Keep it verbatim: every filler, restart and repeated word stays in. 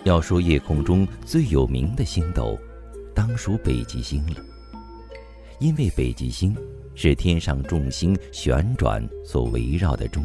要说夜空中最有名的星斗，当属北极星了。因为北极星是天上众星旋转所围绕的中